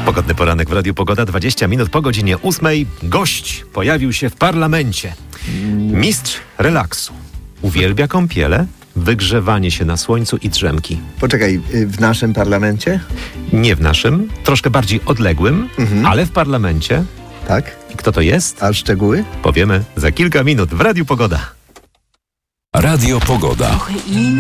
Pogodny poranek w Radiu Pogoda, 20 minut po godzinie 8. Gość pojawił się w parlamencie. Mistrz relaksu. Uwielbia kąpiele, wygrzewanie się na słońcu i drzemki. Poczekaj, w naszym parlamencie? Nie w naszym, troszkę bardziej odległym, ale w parlamencie. Tak. I kto to jest? A szczegóły? Powiemy za kilka minut w Radiu Pogoda. Radio Pogoda.